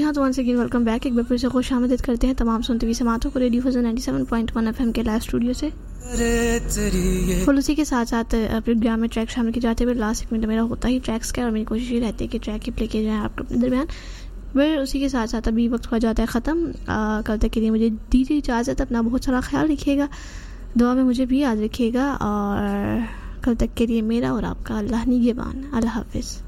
हाँ, तो once again welcome back. एक बार फिर से खुशामदीद करते हैं तमाम सुनते हुए समातों को रेडियो फजल 97.1 FM के लाइव स्टूडियो से। फुल उसी के साथ साथ प्रोग्राम में ट्रैक शामिल किए जाते हुए लास्ट एक मिनट मेरा होता ही ट्रैक्स का, और मेरी कोशिश ये रहती है कि ट्रैक ही प्ले किए जाएँ आपके अपने दरमियान। फिर उसी के साथ साथ अभी वक्त हो जाता है ख़त्म। कल तक के लिए मुझे दीजिए इजाज़त। अपना बहुत सारा ख्याल रखिएगा, दुआ में मुझे भी याद रखिएगा, और कल तक के लिए मेरा और आपका अल्लाह निगहबान। अल्लाह हाफिज़।